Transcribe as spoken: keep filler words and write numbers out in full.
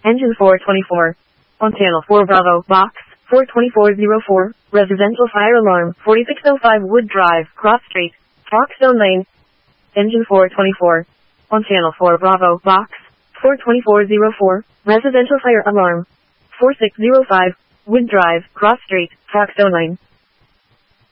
Engine four twenty-four. On channel four Bravo, box, four twenty-four oh four, residential fire alarm, forty-six oh five Wood Drive, Cross Street, Foxstone Lane. Engine four twenty-four. On channel four Bravo, box, four twenty-four oh four, residential fire alarm, forty-six oh five, Wood Drive, Cross Street, Foxstone Lane.